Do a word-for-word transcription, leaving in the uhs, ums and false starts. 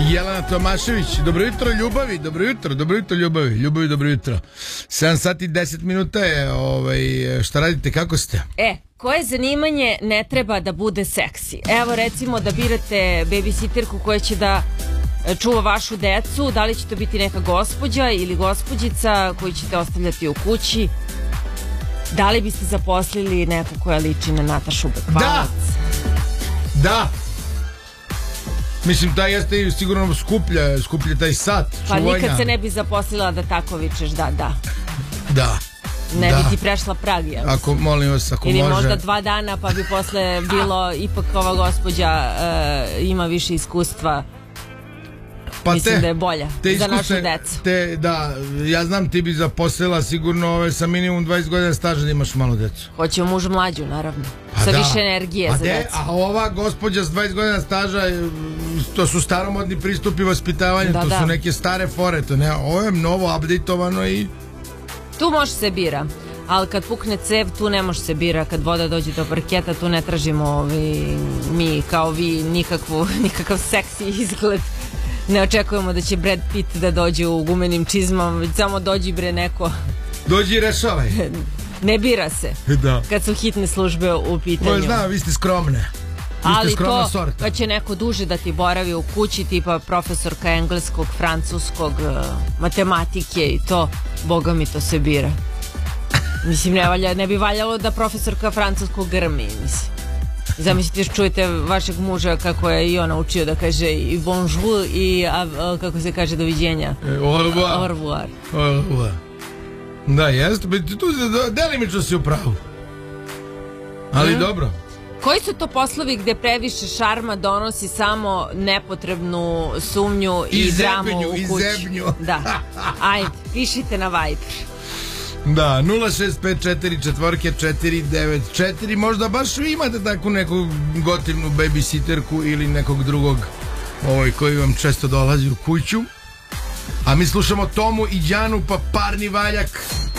Jelena Tomašević, dobro jutro ljubavi, dobro jutro, dobro jutro ljubavi, ljubavi, dobro jutro. sedam sati i deset minuta je, ovaj, šta radite, kako ste? E, koje zanimanje ne treba da bude seksi? Evo recimo da birate babysitterku koja će da čuva vašu decu, da li će to biti neka gospođa ili gospođica koju ćete ostavljati u kući? Da li biste zaposlili neku koja liči na Natašu Bekvalac? Da! Da! Mislim, taj jeste sigurno skuplja, skuplja taj sat čuvanja. Pa nikad se ne bi zaposlila da tako vičeš da, da. Da. Ne da. bi ti prešla prag, jel? Ako, molim vas, ako ili može. Ili možda dva dana pa bi posle bilo, ipak ova gospođa uh, ima više iskustva. Pa mislim te, da je bolja te za našu decu. Te, da, ja znam, ti bi zaposlila sigurno ove, sa minimum dvadeset godina staža da imaš malo decu. Hoće muž mlađu, naravno. A sa da. više energije a za de, decu. A ova gospođa s dvadeset godina staža, to su staromodni pristupi vaspitavanja, da, to da. su neke stare fore, to ne, ovo je novo, updateovano i... Tu može se bira, ali kad pukne cev, tu ne može se bira, kad voda dođe do parketa, tu ne tražimo ovi, mi kao vi nikakvu, nikakav seksi izgled. Ne očekujemo da će Brad Pitt da dođe u gumenim čizmama, već samo dođi bre neko. Dođi i rešavaj. Ne bira se. Da. Kad su hitne službe u pitanju. Moje znam, vi ste skromne. Vi ali ste skromna to sorta. kad će neko duže da ti boravi u kući, tipa profesorka engleskog, francuskog, matematike i to, boga mi to se bira. Mislim, ne, valja, ne bi valjalo da profesorka francuskog grmi, mislim. Zamislite, čujete vašeg muža kako je i on naučio da kaže i bonjour i a, a, kako se kaže doviđenja. Au revoir. Au revoir. Au revoir. Da, jeste, tu delimično si u pravu. Ali hmm. dobro. Koji su to poslovi gde previše šarma donosi samo nepotrebnu sumnju i, I dramu zebnju, u i kući? zebnju. Da. Ajde, pišite na Viber. Da, nula šest pet četiri četiri četiri devet četiri. Možda baš vi imate takvu neku gotivnu babysitterku ili nekog drugog ovaj, koji vam često dolazi u kuću. A mi slušamo Tomu i Đanu, pa parni valjak.